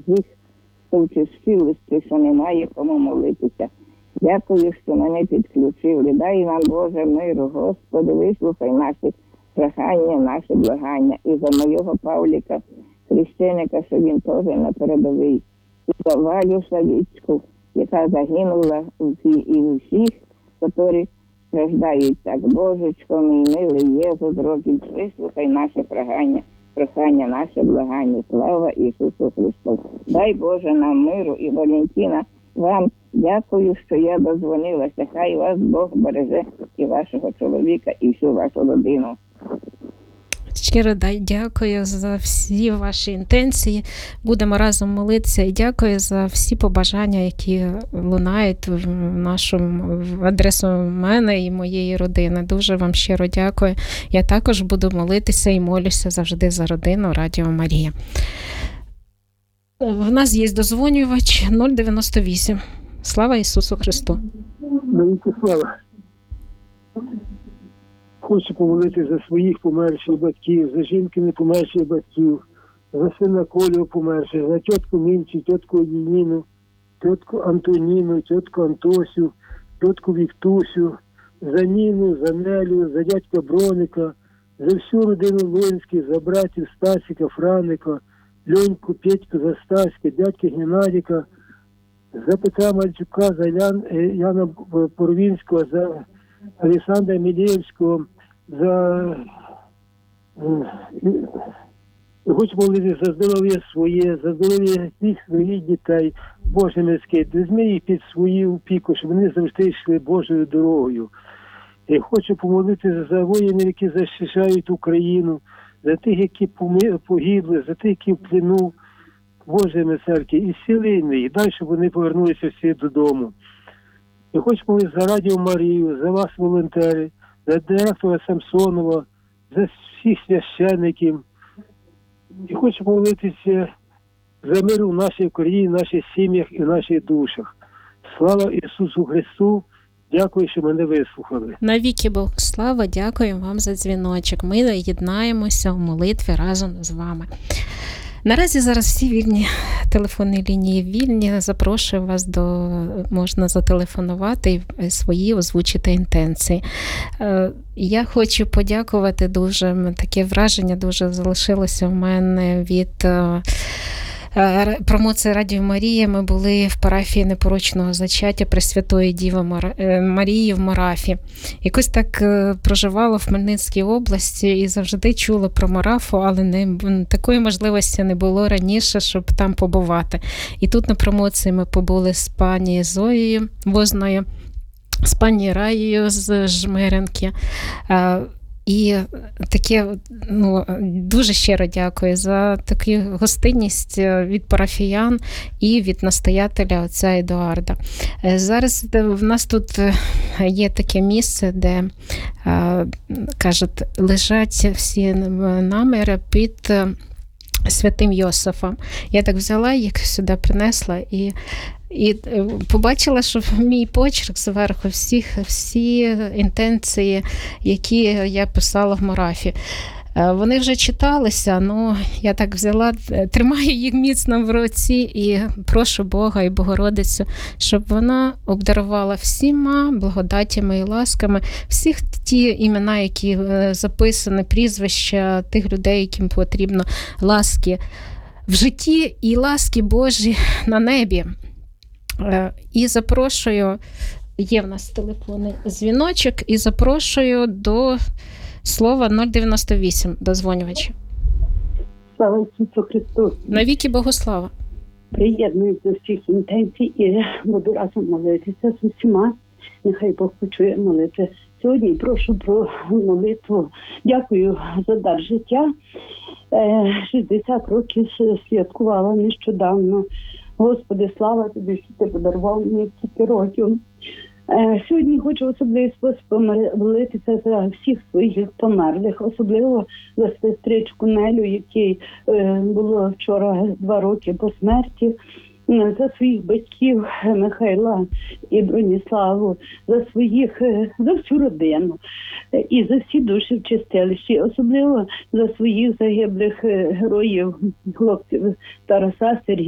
таких стовчастілості, що немає кому молитися. Дякую, що мене підключили. Дай нам, Боже, миру, Господи, вислухай наші прохання, наші благання. І за моєго Павліка, хрещеника, що він теж на передовій. І за Валю Савіцьку, яка загинула, і всіх, які страждають так. Божечко, мій милий Єсус, дорогий, вислухай наші прохання, наше благання. Слава Ісусу Христу. Дай, Боже, нам миру. І Валентина, вам дякую, що я дозвонилася. Хай вас Бог береже і вашого чоловіка, і всю вашу родину. Щиро дякую за всі ваші інтенції. Будемо разом молитися і дякую за всі побажання, які лунають в адресу мене і моєї родини. Дуже вам щиро дякую. Я також буду молитися і молюся завжди за родину Радіо Марія. В нас є дозвонювач 098. Слава Ісусу Христу! Слава! Хочу помолити за своїх померших батьків, за жінки не померших батьків, за сина Колю померших, за тітку Мінчі, тітку Ніну, тітку Антоніну, тітку Антосю, тітку Віктусю, за Ніну, за Нелю, за дядька Броника, за всю родину Лунських, за братів Стасіка, Франика, Льоньку, Петьку, за Стаська, дядька Геннадіка, за Петра Мальчука, за Яна Порвінського, за Олександра Мілєвського, хочу молитися за здоров'я своє, за здоров'я всіх своїх дітей, Боже мирський, візьми їх під свою опіку, щоб вони завжди йшли Божою дорогою. І хочу помолитися за воїнів, які захищають Україну, за тих, які погибли, за тих, які в плену, Боже милосердний, і зціли, і дай, щоб вони повернулися всі додому. І хочу молитися за Радіо Марію, за вас, волонтери, за директора Самсонова, за всіх священників. І хочу молитися за мир у нашій Україні, в наших сім'ях і в наших душах. Слава Ісусу Христу! Дякую, що мене вислухали. Навіки Бог слава, дякую вам за дзвіночок. Ми єднаємося в молитві разом з вами. Наразі зараз всі вільні телефонні лінії вільні. Запрошую вас можна зателефонувати і свої озвучити інтенції. Я хочу подякувати дуже, таке враження дуже залишилося в мене від промоції Радіо Марія. Ми були в парафії непорочного зачаття Пресвятої Діви Марії в Марафі. Якось так проживала в Хмельницькій області і завжди чула про Марафу, але такої можливості не було раніше, щоб там побувати. І тут на промоції ми побули з пані Зоєю Возною, з пані Раєю з Жмеренки. І таке, дуже щиро дякую за таку гостинність від парафіян і від настоятеля отця Едуарда. Зараз в нас тут є таке місце, де, кажуть, лежать всі наміри під святим Йосифом. Я так взяла їх сюди, принесла і побачила, що мій почерк зверху, всі інтенції, які я писала в Марафі. Вони вже читалися, я так взяла, тримаю їх міцно в руці і прошу Бога і Богородицю, щоб вона обдарувала всіма благодатями і ласками всіх ті імена, які записані, прізвища тих людей, яким потрібно ласки в житті і ласки Божі на небі. І запрошую, є в нас телефонний дзвіночок, і запрошую до слова 098, дозвонювача. Слава Ісусу Христу! Навіки Богослава! Приєднуюсь до всіх інтенцій і буду разом молитися з усіма. Нехай Бог почує молитви. Сьогодні прошу про молитву. Дякую за дар життя. 60 років святкувала нещодавно. Господи, слава Тобі, що Ти подарував мені стільки років. Сьогодні хочу особливий спосіб молитися за всіх своїх померлих, особливо за сестричку Нелю, якій було вчора 2 роки по смерті, за своїх батьків Михайла і Броніславу, за всю родину і за всі душі в чистилищі, особливо за своїх загиблих героїв, хлопців Тараса, Сергія.